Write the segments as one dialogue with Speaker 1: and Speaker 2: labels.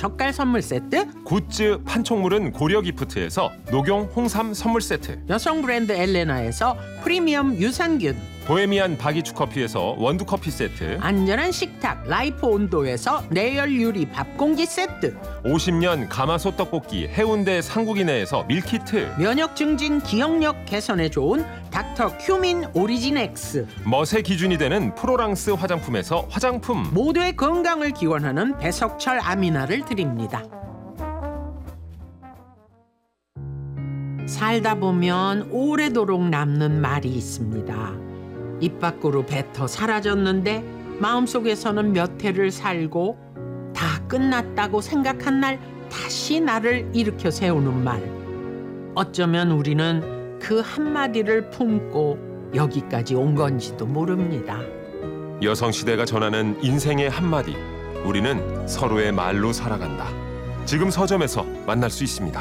Speaker 1: 젓갈 선물 세트,
Speaker 2: 굿즈 판촉물은 고려기프트에서 녹용 홍삼 선물 세트,
Speaker 1: 여성 브랜드 엘레나에서 프리미엄 유산균,
Speaker 2: 보헤미안 바기추 커피에서 원두 커피 세트,
Speaker 1: 안전한 식탁 라이프 온도에서 내열 유리 밥공기 세트,
Speaker 2: 50년 가마솥 떡볶이 해운대 상국이네에서 밀키트,
Speaker 1: 면역 증진 기억력 개선에 좋은 닥터 큐민 오리진 X,
Speaker 2: 멋의 기준이 되는 프로랑스 화장품에서 화장품,
Speaker 1: 모두의 건강을 기원하는 배석철 아미나를 드립니다. 살다 보면 오래도록 남는 말이 있습니다. 입 밖으로 뱉어 사라졌는데 마음속에서는 몇 해를 살고 다 끝났다고 생각한 날 다시 나를 일으켜 세우는 말. 어쩌면 우리는 그 한마디를 품고 여기까지 온 건지도 모릅니다.
Speaker 2: 여성시대가 전하는 인생의 한마디, 우리는 서로의 말로 살아간다. 지금 서점에서 만날 수 있습니다.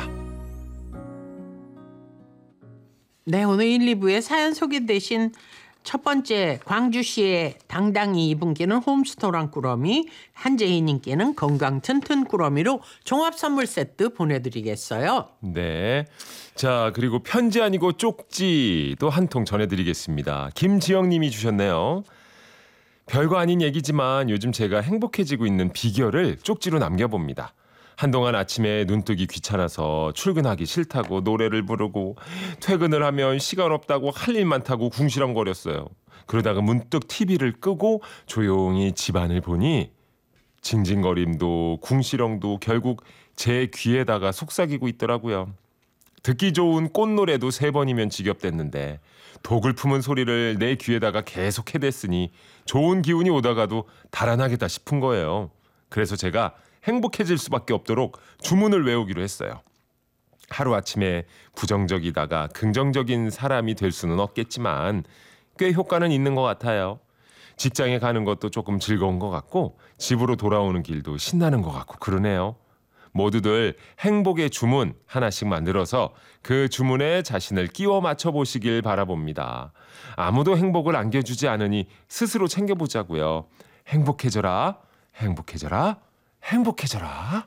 Speaker 1: 네, 오늘 1, 2부에 사연 소개되신 첫 번째 광주시의 당당히 이분께는 홈스토랑 꾸러미, 한재희님께는 건강 튼튼 꾸러미로 종합 선물 세트 보내드리겠어요.
Speaker 2: 네. 자, 그리고 편지 아니고 쪽지도 한 통 전해드리겠습니다. 김지영님이 주셨네요. 별거 아닌 얘기지만 요즘 제가 행복해지고 있는 비결을 쪽지로 남겨봅니다. 한동안 아침에 눈뜨기 귀찮아서 출근하기 싫다고 노래를 부르고 퇴근을 하면 시간 없다고 할 일 많다고 궁시렁거렸어요. 그러다가 문득 TV를 끄고 조용히 집안을 보니 징징거림도 궁시렁도 결국 제 귀에다가 속삭이고 있더라고요. 듣기 좋은 꽃노래도 3번이면 지겹댔는데 독을 품은 소리를 내 귀에다가 계속 해댔으니 좋은 기운이 오다가도 달아나겠다 싶은 거예요. 그래서 제가 행복해질 수밖에 없도록 주문을 외우기로 했어요. 하루아침에 부정적이다가 긍정적인 사람이 될 수는 없겠지만 꽤 효과는 있는 것 같아요. 직장에 가는 것도 조금 즐거운 것 같고 집으로 돌아오는 길도 신나는 것 같고 그러네요. 모두들 행복의 주문 하나씩 만들어서 그 주문에 자신을 끼워 맞춰보시길 바라봅니다. 아무도 행복을 안겨주지 않으니 스스로 챙겨보자고요. 행복해져라, 행복해져라, 행복해져라.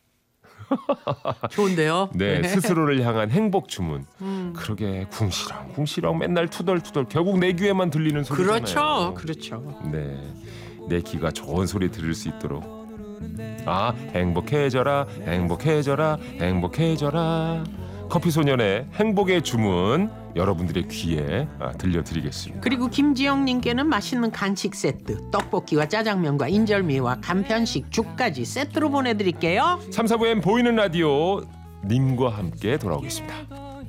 Speaker 1: 좋은데요?
Speaker 2: 네, 스스로를 향한 행복 주문. 그러게 궁시렁 맨날 투덜투덜 결국 내 귀에만 들리는 소리잖아요.
Speaker 1: 그렇죠.
Speaker 2: 네, 내 귀가 좋은 소리 들을 수 있도록. 아, 행복해져라, 행복해져라, 행복해져라. 커피소년의 행복의 주문 여러분들의 귀에 들려드리겠습니다.
Speaker 1: 그리고 김지영님께는 맛있는 간식 세트, 떡볶이와 짜장면과 인절미와 간편식 죽까지 세트로 보내드릴게요.
Speaker 2: 3, 4부엔 보이는 라디오 님과 함께 돌아오겠습니다.